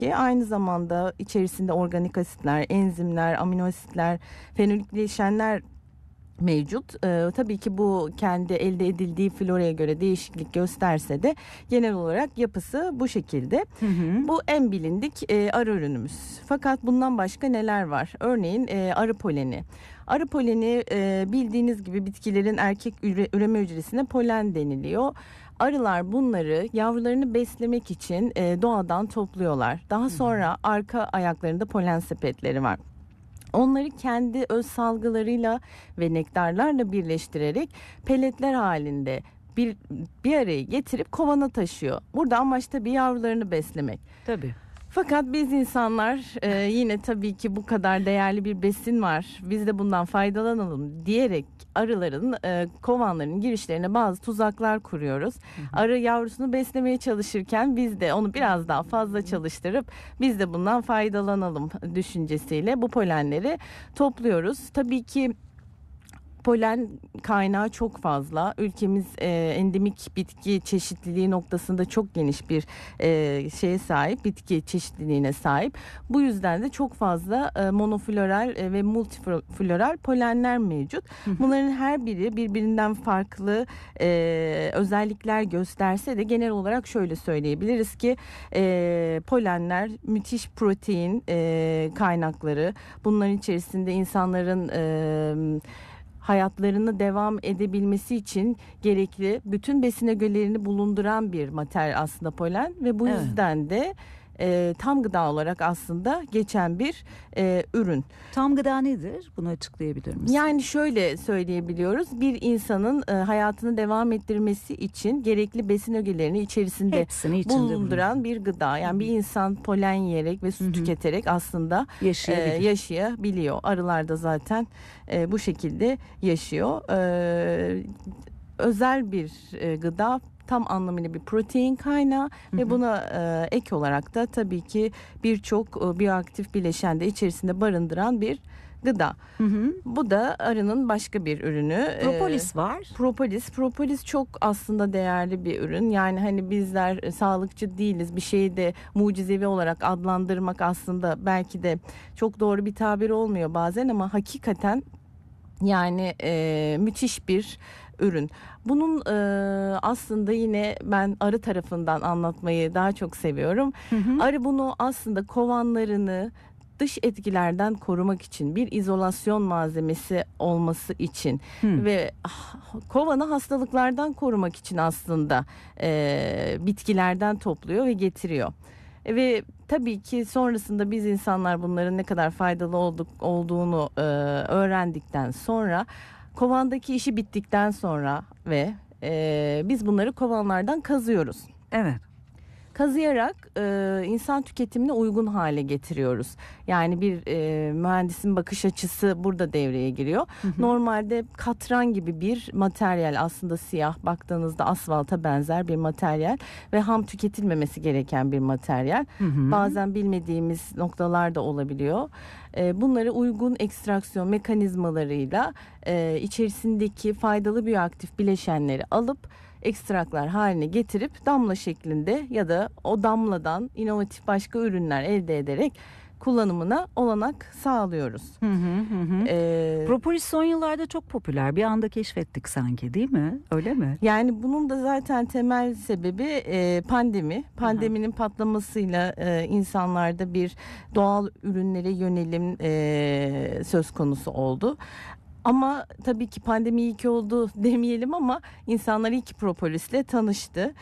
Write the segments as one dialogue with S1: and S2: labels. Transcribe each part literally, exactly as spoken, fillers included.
S1: bitki. Aynı zamanda içerisinde organik asitler, enzimler, amino asitler, fenolik bileşenler mevcut. Ee, tabii ki bu kendi elde edildiği floraya göre değişiklik gösterse de genel olarak yapısı bu şekilde.
S2: Hı hı.
S1: Bu en bilindik e, arı ürünümüz. Fakat bundan başka neler var? Örneğin e, arı poleni. Arı poleni e, bildiğiniz gibi bitkilerin erkek üre, üreme hücresine polen deniliyor. Arılar bunları yavrularını beslemek için e, doğadan topluyorlar. Daha sonra arka ayaklarında polen sepetleri var. Onları kendi öz salgılarıyla ve nektarlarla birleştirerek peletler halinde bir, bir araya getirip kovana taşıyor. Burada amaç tabii yavrularını beslemek.
S2: Tabii.
S1: Fakat biz insanlar e, yine tabii ki bu kadar değerli bir besin var, biz de bundan faydalanalım diyerek arıların e, kovanların girişlerine bazı tuzaklar kuruyoruz. Hı hı. Arı yavrusunu beslemeye çalışırken biz de onu biraz daha fazla çalıştırıp biz de bundan faydalanalım düşüncesiyle bu polenleri topluyoruz. Tabii ki polen kaynağı çok fazla. Ülkemiz e, endemik bitki çeşitliliği noktasında çok geniş bir e, şeye sahip, bitki çeşitliliğine sahip. Bu yüzden de çok fazla e, monofloral e, ve multifloral polenler mevcut. Bunların her biri birbirinden farklı e, özellikler gösterse de genel olarak şöyle söyleyebiliriz ki e, polenler müthiş protein e, kaynakları. Bunların içerisinde insanların e, hayatlarını devam edebilmesi için gerekli bütün besin ögelerini bulunduran bir materyal aslında polen ve bu
S2: Evet.
S1: yüzden de e, tam gıda olarak aslında geçen bir e, ürün.
S2: Tam gıda nedir? Bunu açıklayabilir misin?
S1: Yani şöyle söyleyebiliyoruz. Bir insanın e, hayatını devam ettirmesi için gerekli besin ögelerini içerisinde
S2: Hepsini içinde
S1: bulunduran bir gıda. Yani bir insan polen yiyerek ve su
S2: Hı-hı.
S1: tüketerek aslında
S2: yaşayabilir.
S1: e, yaşayabiliyor. Arılar da zaten e, bu şekilde yaşıyor. E, özel bir e, gıda. Tam anlamıyla bir protein kaynağı
S2: Hı hı.
S1: ve buna e, ek olarak da tabii ki birçok e, biyoaktif bileşen de içerisinde barındıran bir gıda.
S2: Hı hı.
S1: Bu da arının başka bir ürünü.
S2: Propolis
S1: Ee,
S2: var.
S1: Propolis. Propolis çok aslında değerli bir ürün. Yani hani bizler e, sağlıkçı değiliz. Bir şeyi de mucizevi olarak adlandırmak aslında belki de çok doğru bir tabir olmuyor bazen ama hakikaten yani e, müthiş bir ürün. Bunun e, aslında yine ben arı tarafından anlatmayı daha çok seviyorum.
S2: Hı hı.
S1: Arı bunu aslında kovanlarını dış etkilerden korumak için bir izolasyon malzemesi olması için
S2: Hı.
S1: ve ah, kovanı hastalıklardan korumak için aslında e, bitkilerden topluyor ve getiriyor. E, ve tabii ki sonrasında biz insanlar bunların ne kadar faydalı olduk, olduğunu e, öğrendikten sonra kovandaki işi bittikten sonra ve e, biz bunları kovanlardan kazıyoruz.
S2: Evet.
S1: Kazıyarak e, insan tüketimine uygun hale getiriyoruz. Yani bir e, mühendisin bakış açısı burada devreye giriyor.
S2: Hı hı.
S1: Normalde katran gibi bir materyal, aslında siyah, baktığınızda asfalta benzer bir materyal ve ham tüketilmemesi gereken bir materyal.
S2: Hı hı.
S1: Bazen bilmediğimiz noktalar da olabiliyor. E, bunları uygun ekstraksiyon mekanizmalarıyla e, içerisindeki faydalı biyoaktif bileşenleri alıp ekstraklar haline getirip damla şeklinde ya da o damladan inovatif başka ürünler elde ederek kullanımına olanak sağlıyoruz.
S2: Hı hı hı.
S1: Ee,
S2: Propolis son yıllarda çok popüler. Bir anda keşfettik sanki, değil mi? Öyle mi?
S1: Yani bunun da zaten temel sebebi e, pandemi. Pandeminin patlamasıyla e, insanlarda bir doğal ürünlere yönelim e, söz konusu oldu. Ama tabii ki pandemi iyi ki oldu demeyelim ama insanlar iyi ki propolisle tanıştı.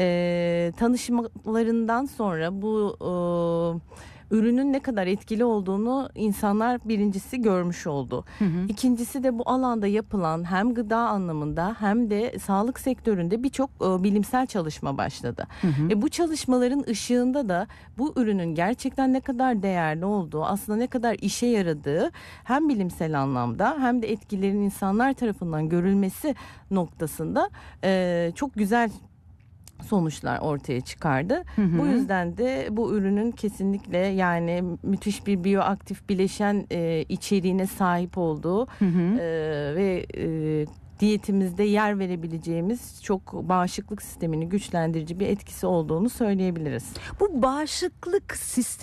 S1: Ee, tanışmalarından sonra bu e, ürünün ne kadar etkili olduğunu insanlar birincisi görmüş oldu.
S2: Hı hı.
S1: İkincisi de bu alanda yapılan hem gıda anlamında hem de sağlık sektöründe birçok e, bilimsel çalışma başladı.
S2: Hı hı.
S1: E, bu çalışmaların ışığında da bu ürünün gerçekten ne kadar değerli olduğu, aslında ne kadar işe yaradığı hem bilimsel anlamda hem de etkilerin insanlar tarafından görülmesi noktasında e, çok güzel sonuçlar ortaya çıkardı.
S2: Hı hı.
S1: Bu yüzden de bu ürünün kesinlikle yani müthiş bir biyoaktif bileşen e, içeriğine sahip olduğu
S2: Hı hı.
S1: e, ve e, diyetimizde yer verebileceğimiz çok bağışıklık sistemini güçlendirici bir etkisi olduğunu söyleyebiliriz.
S2: Bu bağışıklık sistemi